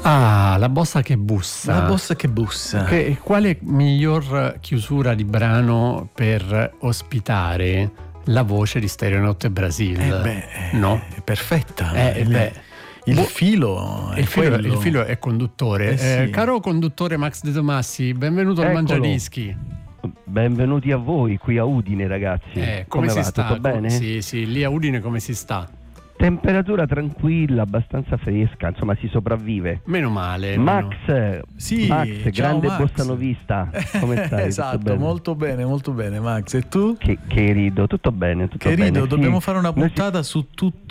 Ah, la bossa che bussa. La bossa che bussa. Quale miglior chiusura di brano per ospitare la voce di Stereonotte Brasil? No? È perfetta. Il filo è conduttore. Sì. Caro conduttore Max De Tomassi, benvenuto al Mangiadischi. Benvenuti a voi qui a Udine, ragazzi. Come si va? sta? Tutto bene? Sì, lì a Udine come si sta? Temperatura tranquilla, abbastanza fresca, insomma si sopravvive. Meno male. Max, ciao, grande Max. bossanovista, come stai? Esatto, molto bene Max. E tu? Che rido, tutto bene. Dobbiamo fare una puntata su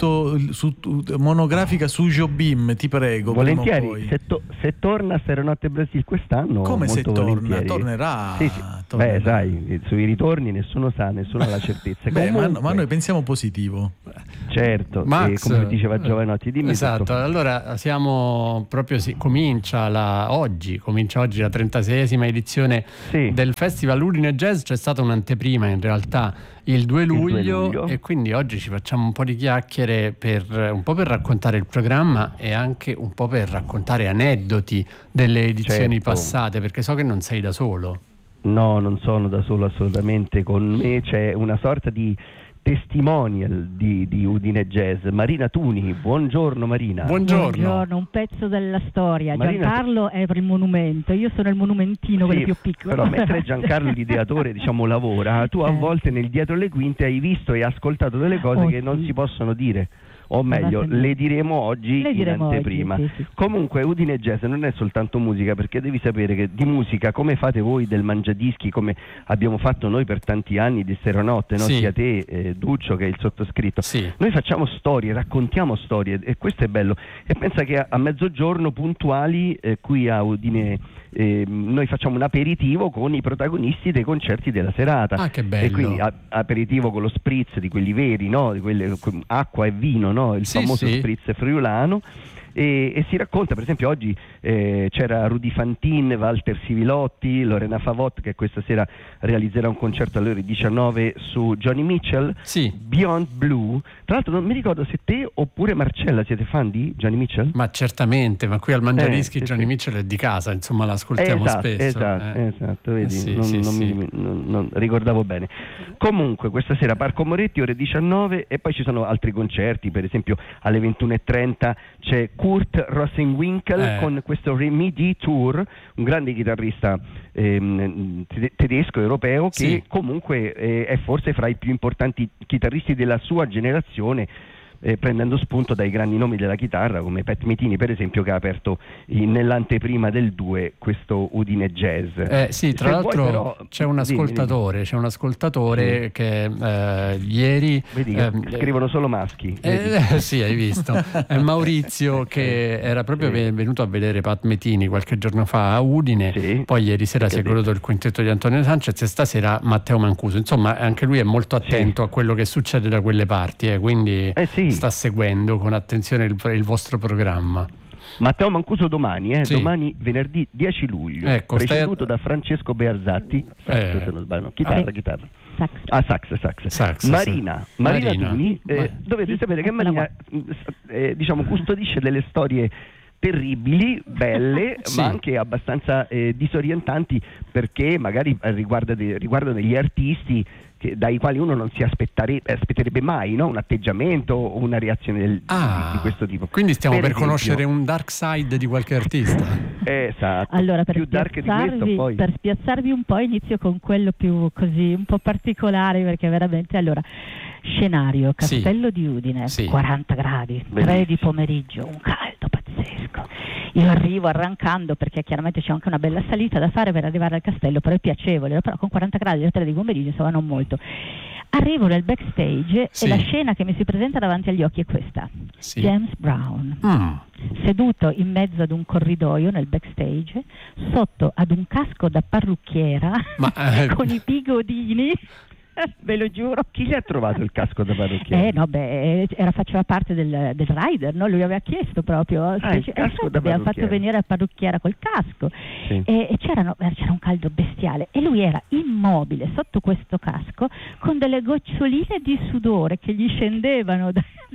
monografica su Jobim, ti prego. Volentieri, se torna a Stereonotte Brasil quest'anno. Come molto se torna? Volentieri. Tornerà. Sì. Tornerà. Beh, sai, sui ritorni nessuno sa, nessuno ha la certezza. Ma noi pensiamo positivo. Certo, Max, come diceva Giovanotti, dimmi esatto, tutto. allora siamo proprio comincia oggi la 36esima edizione del Festival Udine Jazz. C'è stata un'anteprima in realtà il 2 luglio e quindi oggi ci facciamo un po' di chiacchiere un po' per raccontare il programma e anche un po' per raccontare aneddoti delle edizioni passate, perché so che non sei da solo. No, non sono da solo assolutamente, con me c'è una sorta di testimonial di Udine Jazz. Marina Tuni, buongiorno Marina. Buongiorno, un pezzo della storia. Marina, Giancarlo è per il monumento, io sono il monumentino, quello più piccolo. Però mentre Giancarlo l'ideatore lavora, tu a volte nel dietro le quinte hai visto e ascoltato delle cose che non si possono dire. O meglio, le diremo oggi in anteprima. Sì. Comunque Udine Jazz non è soltanto musica, perché devi sapere che di musica, come fate voi del Mangiadischi, come abbiamo fatto noi per tanti anni di Stereonotte, no? Sia te, Duccio, che il sottoscritto, noi facciamo storie, raccontiamo storie, e questo è bello. E pensa che a mezzogiorno puntuali qui a Udine noi facciamo un aperitivo con i protagonisti dei concerti della serata. Ah, che bello. E quindi aperitivo con lo spritz di quelli veri, no? Di quelle, acqua e vino, no? Il famoso spritz friulano. E si racconta, per esempio oggi c'era Rudy Fantin, Walter Sivilotti, Lorena Favot, che questa sera realizzerà un concerto alle ore 19 su Johnny Mitchell, Beyond Blue. Tra l'altro non mi ricordo se te oppure Marcella siete fan di Johnny Mitchell? Ma certamente, ma qui al Mangiadischi Johnny Mitchell è di casa, insomma l'ascoltiamo spesso. Esatto, vedi, non ricordavo bene. Comunque questa sera Parco Moretti ore 19 e poi ci sono altri concerti, per esempio alle 21:30 c'è Kurt Rosenwinkel con questo Remedy Tour, un grande chitarrista tedesco, europeo, che comunque è forse fra i più importanti chitarristi della sua generazione, prendendo spunto dai grandi nomi della chitarra come Pat Metheny, per esempio, che ha aperto nell'anteprima del 2 questo Udine Jazz. Tra l'altro c'è un ascoltatore che ieri vedi che scrivono solo maschi. Sì, hai visto. È Maurizio che era proprio venuto a vedere Pat Metheny qualche giorno fa a Udine, poi ieri sera si è goduto il quintetto di Antonio Sanchez e stasera Matteo Mancuso. Insomma, anche lui è molto attento a quello che succede da quelle parti, quindi sta seguendo con attenzione il vostro programma. Matteo Mancuso domani, domani venerdì 10 luglio, preceduto da Francesco Bearzatti, se non sbaglio, chitarra. Sax. Marina Tuni, dovete sapere che Marina custodisce delle storie terribili, belle, ma anche abbastanza disorientanti, perché magari riguardano degli artisti dai quali uno non si aspetterebbe mai, no? Un atteggiamento o una reazione di questo tipo. Quindi stiamo per conoscere un dark side di qualche artista. Esatto. Allora, più dark di questo, poi. Per spiazzarvi un po', inizio con quello più così, un po' particolare, perché veramente, scenario, Castello di Udine, 40 gradi, 3 di pomeriggio, un caldo pazzesco. Io arrivo arrancando, perché chiaramente c'è anche una bella salita da fare per arrivare al castello, però è piacevole, però con 40 gradi alle 3 di pomeriggio, insomma non molto. Arrivo nel backstage e la scena che mi si presenta davanti agli occhi è questa. James Brown, seduto in mezzo ad un corridoio nel backstage, sotto ad un casco da parrucchiera con i bigodini. ve lo giuro. Chi si è trovato il casco da parrucchiere? Faceva parte del rider, no? Lui aveva chiesto proprio abbiamo fatto venire la parrucchiera col casco, sì. e c'era un caldo bestiale e lui era immobile sotto questo casco con delle goccioline di sudore che gli scendevano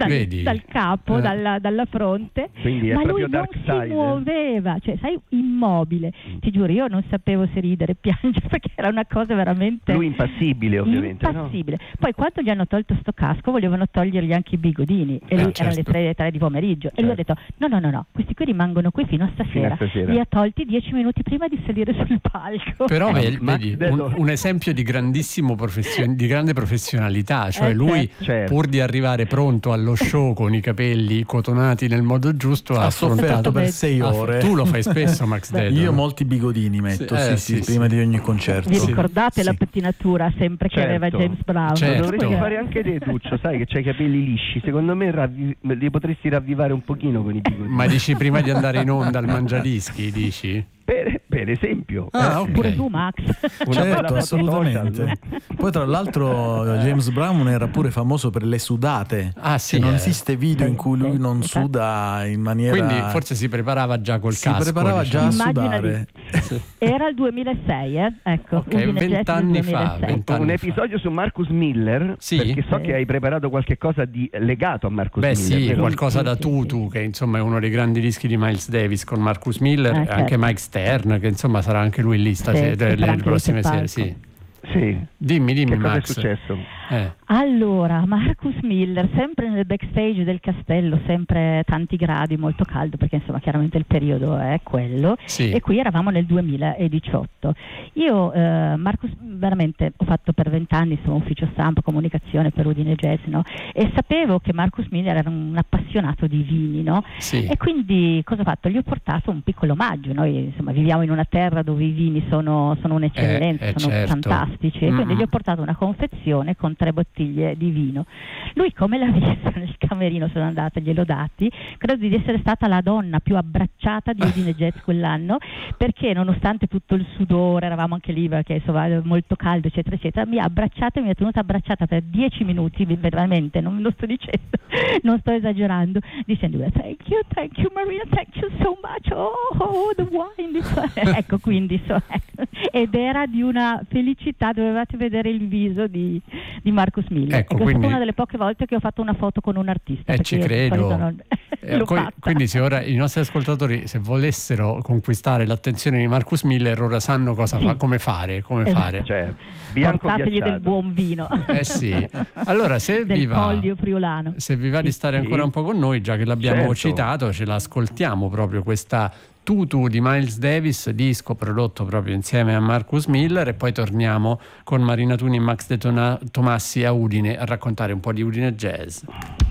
dal capo, dalla fronte. Quindi ma lui non si muoveva, cioè sai, immobile. Ti giuro, io non sapevo se ridere o piangere perché era una cosa veramente... Lui impassibile, ovviamente. Impassibile. No? Poi quando gli hanno tolto sto casco volevano togliergli anche i bigodini e lui erano le 3 di pomeriggio e lui ha detto no, questi qui rimangono qui fino a stasera. Li ha tolti 10 minuti prima di salire sul palco. Però vedi, un esempio di grandissimo di grande professionalità, cioè lui pur di arrivare pronto allo show con i capelli cotonati nel modo giusto ha sofferto per 6 ore. Tu lo fai spesso, Max Dedo? Io molti bigodini metto prima di ogni concerto. Vi ricordate la pettinatura sempre che aveva James Brown? Dovresti fare anche te, Tuccio, sai che c'hai i capelli lisci, secondo me li potresti ravvivare un pochino con i bigodini. Ma dici prima di andare in onda al Mangiadischi, dici? Per esempio. Oppure tu, Max. Certo, assolutamente. Poi tra l'altro James Brown era pure famoso per le sudate. Non esiste video in cui lui non suda in maniera... Quindi forse si preparava già col casco. Si preparava già a sudare. Era il 2006, ecco. 20 anni fa. Un episodio su Marcus Miller, perché so che hai preparato qualche cosa di legato a Marcus Miller. Sì, qualcosa da Tutu, che insomma è uno dei grandi dischi di Miles Davis con Marcus Miller, anche Mike Stern, che insomma sarà anche lui lì le prossime sere. Sì. Dimmi che Max. Cosa è successo? Allora, Marcus Miller, sempre nel backstage del castello, sempre tanti gradi, molto caldo, perché insomma chiaramente il periodo è quello, e qui eravamo nel 2018. Io Marcus veramente ho fatto per 20 anni insomma ufficio stampa, comunicazione per Udine Jazz, no? E sapevo che Marcus Miller era un appassionato di vini, no? E quindi cosa ho fatto? Gli ho portato un piccolo omaggio. Noi insomma viviamo in una terra dove i vini sono un'eccellenza, sono fantastici, e quindi gli ho portato una confezione con 3 bottiglie di vino. Lui, come l'ha visto nel camerino, sono andata, gliel'ho dati, credo di essere stata la donna più abbracciata di Udine Jazz quell'anno, perché nonostante tutto il sudore, eravamo anche lì perché insomma molto caldo eccetera eccetera, mi ha abbracciata e mi ha tenuta abbracciata per 10 minuti, veramente, non lo sto dicendo, non sto esagerando, dicendo thank you Maria, thank you so much, oh the wine. Ecco, quindi ed era di una felicità, dovevate vedere il viso di Marcus Miller. Ecco, è stata una delle poche volte che ho fatto una foto con un artista. Ci credo. Quindi se ora i nostri ascoltatori, se volessero conquistare l'attenzione di Marcus Miller, ora sanno cosa come fare. Cioè, bianco portategli del buon vino. Allora, se vi va di stare ancora un po' con noi, già che l'abbiamo citato, ce l'ascoltiamo proprio questa Tutu di Miles Davis, disco prodotto proprio insieme a Marcus Miller, e poi torniamo con Marina Tuni e Max De Tomassi a Udine a raccontare un po' di Udine Jazz.